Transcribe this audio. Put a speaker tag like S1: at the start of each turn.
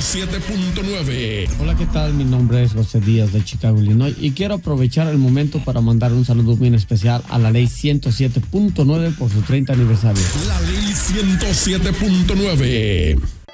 S1: 107.9.
S2: Hola, ¿qué tal? Mi nombre es José Díaz de Chicago, Illinois, y quiero aprovechar el momento para mandar un saludo muy especial a la ley 107.9 por su 30 aniversario.
S1: La ley 107.9.